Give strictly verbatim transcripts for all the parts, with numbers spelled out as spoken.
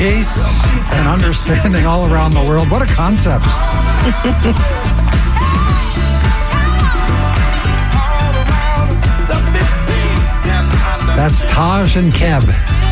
peace and understanding all around the world. What a concept. That's Taj and Keb.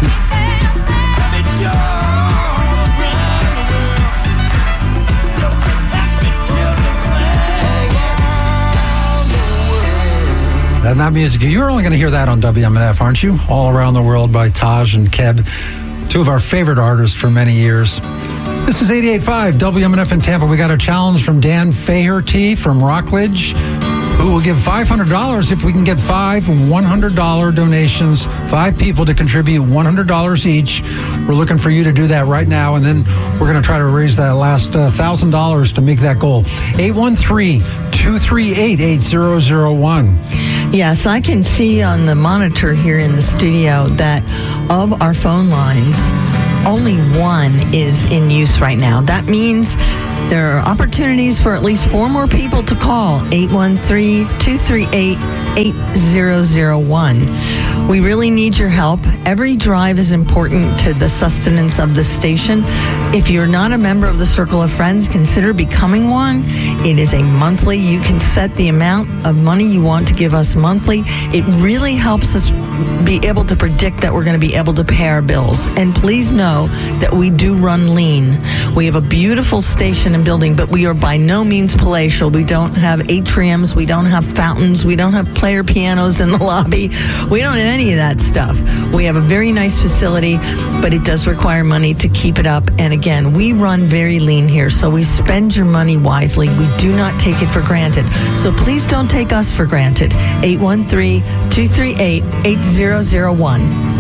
And that music, you're only going to hear that on W M N F, aren't you? All Around the World by Taj and Keb, two of our favorite artists for many years. This is eighty-eight point five W M N F in Tampa. We got a challenge from Dan Faherty from Rockledge, who will give five hundred dollars if we can get five one hundred dollars donations, five people to contribute one hundred dollars each. We're looking for you to do that right now, and then we're going to try to raise that last uh, one thousand dollars to make that goal. eight one three, two three eight, eight zero zero one. Yes, I can see on the monitor here in the studio that of our phone lines, only one is in use right now. That means there are opportunities for at least four more people to call eight one three, two three eight, eight zero zero one. We really need your help. Every drive is important to the sustenance of the station. If you're not a member of the Circle of Friends, consider becoming one. It is a monthly. You can set the amount of money you want to give us monthly. It really helps us be able to predict that we're going to be able to pay our bills. And please know that we do run lean. We have a beautiful station and building, but we are by no means palatial. We don't have atriums. We don't have fountains. We don't have player pianos in the lobby. We don't have any of that stuff. We have a very nice facility, but it does require money to keep it up. And again, we run very lean here, so we spend your money wisely. We do not take it for granted. So please don't take us for granted. eight one three, two three eight, eight zero zero one.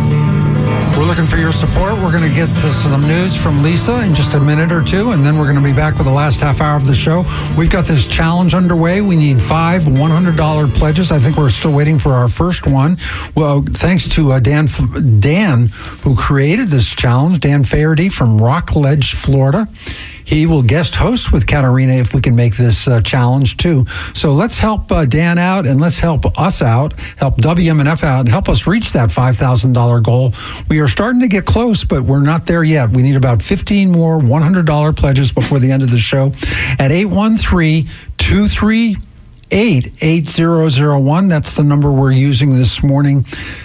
We're looking for your support. We're going to get to some news from Lisa in just a minute or two, and then we're going to be back with the last half hour of the show. We've got this challenge underway. We need five one hundred dollars pledges. I think we're still waiting for our first one. Well, thanks to uh, Dan, Dan, who created this challenge, Dan Faherty from Rockledge, Florida. He will guest host with Katarina if we can make this uh, challenge too. So let's help uh, Dan out, and let's help us out, help W M N F out, and help us reach that five thousand dollars goal. We are starting to get close, but we're not there yet. We need about fifteen more one hundred dollars pledges before the end of the show at eight one three, two three eight, eight zero zero one. That's the number we're using this morning.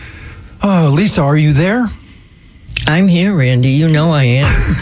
Oh, Lisa, are you there? I'm here, Randy. You know I am.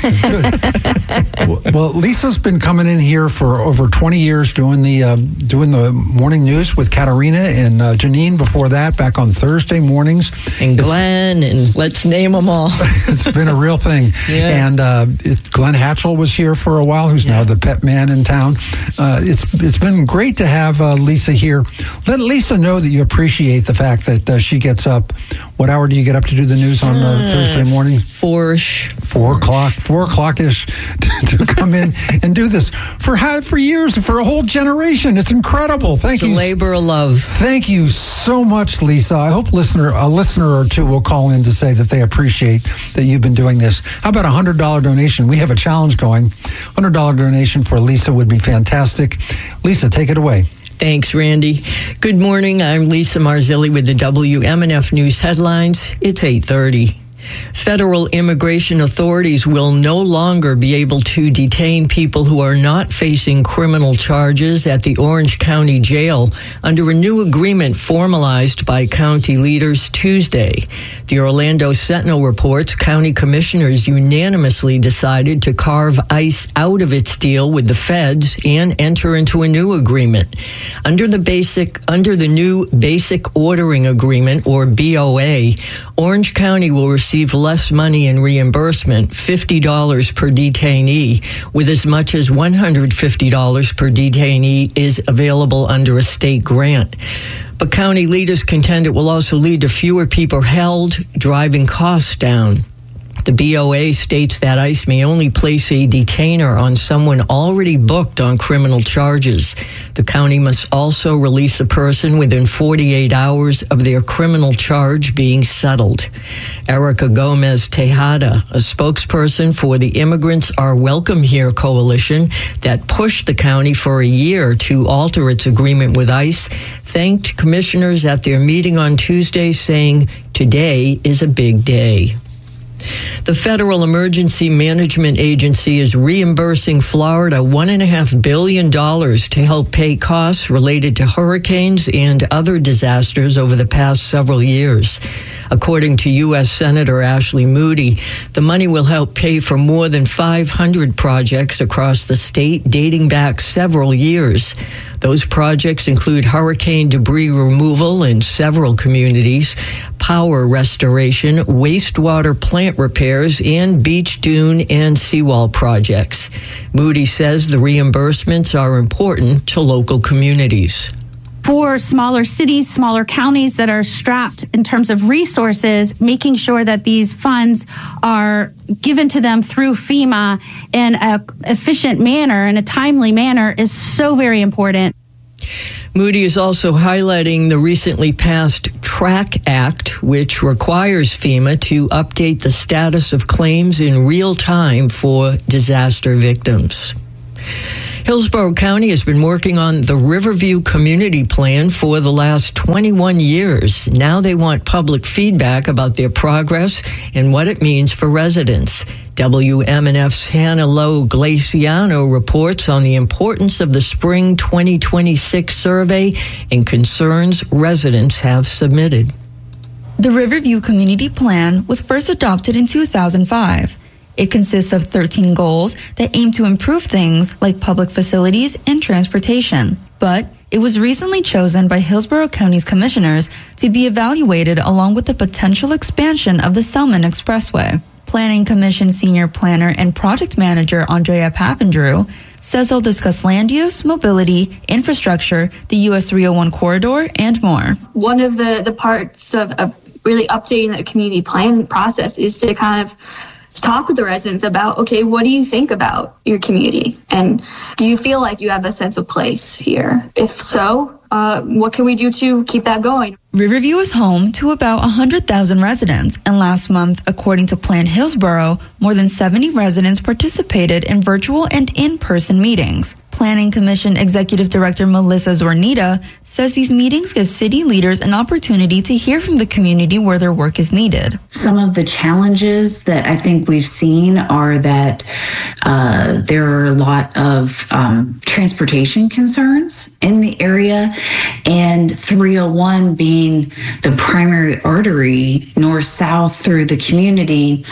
Good. Well, Lisa's been coming in here for over twenty years doing the uh, doing the morning news with Katarina and uh, Janine before that, back on Thursday mornings. And Glenn, it's, and let's name them all. It's been a real thing. Yeah. And uh, it, Glenn Hatchell was here for a while, who's yeah. now the pet man in town. Uh, it's It's been great to have uh, Lisa here. Let Lisa know that you appreciate the fact that uh, she gets up. What hour do you get up to do the news on uh, Thursday morning? Four-ish. Four o'clock, four o'clock-ish to, to come in and do this for for years, for a whole generation. It's incredible. Thank it's you. It's a labor of love. Thank you so much, Lisa. I hope listener a listener or two will call in to say that they appreciate that you've been doing this. How about a one hundred dollars donation? We have a challenge going. one hundred dollars donation for Lisa would be fantastic. Lisa, take it away. Thanks, Randy. Good morning. I'm Lisa Marzilli with the W M N F News headlines. It's eight thirty. Federal immigration authorities will no longer be able to detain people who are not facing criminal charges at the Orange County Jail under a new agreement formalized by county leaders Tuesday. The Orlando Sentinel reports county commissioners unanimously decided to carve ICE out of its deal with the feds and enter into a new agreement. Under the basic, under the new Basic Ordering Agreement, or B O A, Orange County will receive less money in reimbursement, fifty dollars per detainee, with as much as one hundred fifty dollars per detainee is available under a state grant. But county leaders contend it will also lead to fewer people held, driving costs down. The B O A states that ICE may only place a detainer on someone already booked on criminal charges. The county must also release a person within forty-eight hours of their criminal charge being settled. Erica Gomez Tejada, a spokesperson for the Immigrants Are Welcome Here coalition that pushed the county for a year to alter its agreement with ICE, thanked commissioners at their meeting on Tuesday, saying, "Today is a big day." The Federal Emergency Management Agency is reimbursing Florida one point five billion dollars to help pay costs related to hurricanes and other disasters over the past several years. According to U S Senator Ashley Moody, the money will help pay for more than five hundred projects across the state dating back several years. Those projects include hurricane debris removal in several communities, power restoration, wastewater plant repairs, and beach dune and seawall projects. Moody says the reimbursements are important to local communities. For smaller cities, smaller counties that are strapped in terms of resources, making sure that these funds are given to them through FEMA in an efficient manner, in a timely manner, is so very important. Moody is also highlighting the recently passed TRACK Act, which requires FEMA to update the status of claims in real time for disaster victims. Hillsborough County has been working on the Riverview Community Plan for the last twenty-one years. Now they want public feedback about their progress and what it means for residents. W M N F's Hannah Lowe Glaciano reports on the importance of the spring twenty twenty-six survey and concerns residents have submitted. The Riverview Community Plan was first adopted in two thousand five. It consists of thirteen goals that aim to improve things like public facilities and transportation. But it was recently chosen by Hillsborough County's commissioners to be evaluated along with the potential expansion of the Selman Expressway. Planning Commission Senior Planner and Project Manager Andrea Papandrew says they'll discuss land use, mobility, infrastructure, the U S three oh one corridor, and more. One of the, the parts of, of really updating the community plan process is to kind of talk with the residents about, okay, what do you think about your community? And do you feel like you have a sense of place here? If so, uh, what can we do to keep that going? Riverview is home to about one hundred thousand residents, and last month, according to Plan Hillsborough, more than seventy residents participated in virtual and in-person meetings. Planning Commission Executive Director Melissa Zornita says these meetings give city leaders an opportunity to hear from the community where their work is needed. Some of the challenges that I think we've seen are that uh, there are a lot of um, transportation concerns in the area, and three oh one being the primary artery north-south through the community,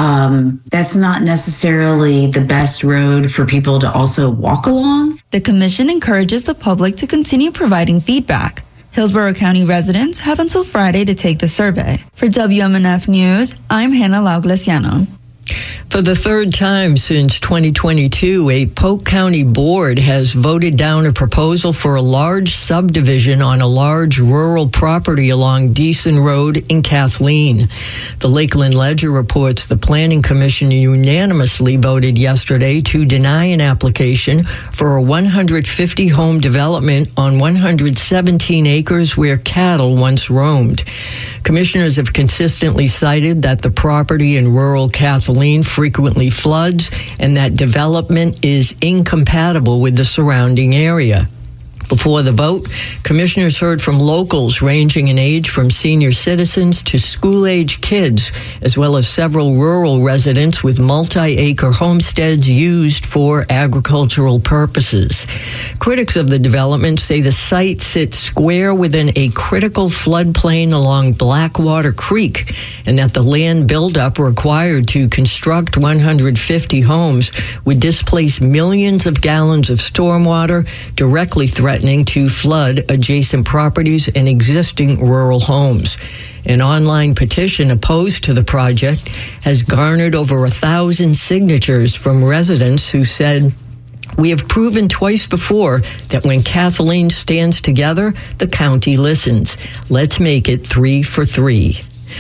um, that's not necessarily the best road for people to also walk along. The commission encourages the public to continue providing feedback. Hillsborough County residents have until Friday to take the survey. For W M N F News, I'm Hannah Lowe Glaciano. For the third time since twenty twenty-two, a Polk County board has voted down a proposal for a large subdivision on a large rural property along Deason Road in Kathleen. The Lakeland Ledger reports the Planning Commission unanimously voted yesterday to deny an application for a one hundred fifty home development on one hundred seventeen acres where cattle once roamed. Commissioners have consistently cited that the property in rural Kathleen frequently floods and that development is incompatible with the surrounding area. Before the vote, commissioners heard from locals ranging in age from senior citizens to school-age kids, as well as several rural residents with multi-acre homesteads used for agricultural purposes. Critics of the development say the site sits square within a critical floodplain along Blackwater Creek, and that the land buildup required to construct one hundred fifty homes would displace millions of gallons of stormwater, directly threatening to flood adjacent properties and existing rural homes. An online petition opposed to the project has garnered over a thousand signatures from residents who said, "We have proven twice before that when Kathleen stands together, the county listens. Let's make it three for three."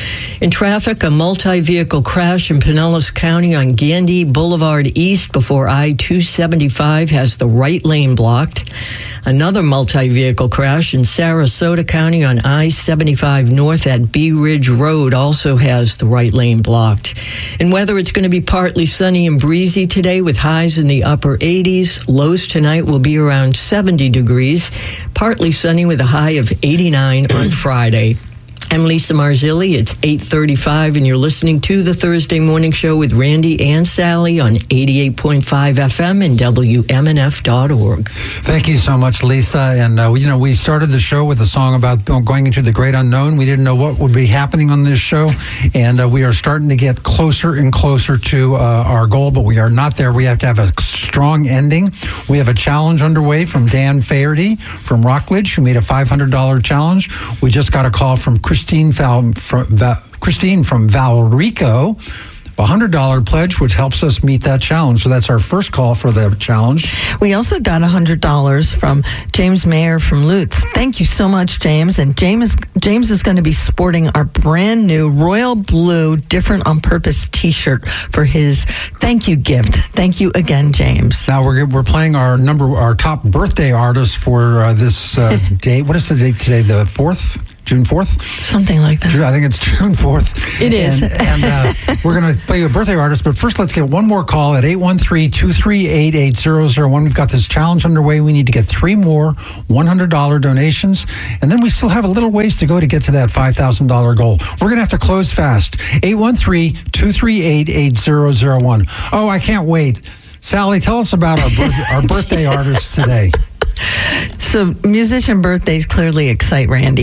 In traffic, a multi-vehicle crash in Pinellas County on Gandy Boulevard East before I two seventy-five has the right lane blocked. Another multi-vehicle crash in Sarasota County on I seventy-five North at Bee Ridge Road also has the right lane blocked. In weather, it's going to be partly sunny and breezy today with highs in the upper eighties. Lows tonight will be around seventy degrees. Partly sunny with a high of eighty-nine on Friday. I'm Lisa Marzilli. It's eight thirty-five, and you're listening to the Thursday Morning Show with Randy and Sally on eighty-eight point five F M and W M N F dot org. Thank you so much, Lisa. And, uh, you know, we started the show with a song about going into the great unknown. We didn't know what would be happening on this show, and uh, we are starting to get closer and closer to uh, our goal, but we are not there. We have to have a strong ending. We have a challenge underway from Dan Faherty from Rockledge, who made a five hundred dollars challenge. We just got a call from Christine from, from, Christine from Valrico, a one hundred dollars pledge, which helps us meet that challenge. So that's our first call for the challenge. We also got one hundred dollars from James Mayer from Lutz. Thank you so much, James. And James, James is going to be sporting our brand new royal blue Different on Purpose t-shirt for his thank you gift. Thank you again, James. Now we're we're playing our number our top birthday artist for uh, this uh, date. What is the date today? The fourth? June fourth? Something like that. I think it's June fourth. It is. And, and uh, we're going to play you a birthday artist, but first let's get one more call at eight one three, two three eight, eight zero zero one. We've got this challenge underway. We need to get three more one hundred dollars donations, and then we still have a little ways to go to get to that five thousand dollars goal. We're going to have to close fast. eight one three, two three eight, eight zero zero one. Oh, I can't wait. Sally, tell us about our, birth- our birthday artist today. So musician birthdays clearly excite Randy.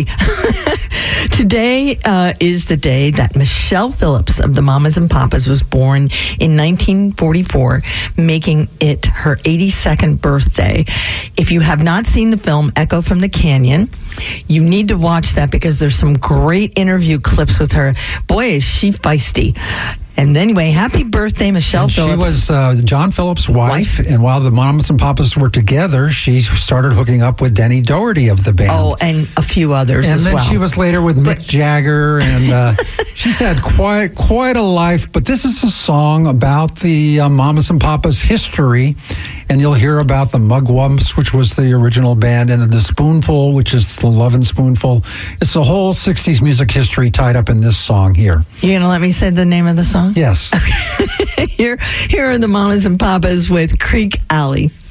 Today uh, is the day that Michelle Phillips of the Mamas and Papas was born in nineteen forty-four, making it her eighty-second birthday. If you have not seen the film Echo from the Canyon, you need to watch that because there's some great interview clips with her. Boy, is she feisty. And anyway, happy birthday, Michelle and Phillips. She was uh, John Phillips' wife, wife, and while the Mamas and Papas were together, she started hooking up with Denny Doherty of the band. Oh, and a few others and as well. And then she was later with but, Mick Jagger, and uh, she's had quite quite a life. But this is a song about the uh, Mamas and Papas history, and you'll hear about the Mugwumps, which was the original band, and the Spoonful, which is the Lovin' Spoonful. It's the whole sixties music history tied up in this song here. You gonna let me say the name of the song? Yes. here, here are the Mamas and Papas with Creek Alley.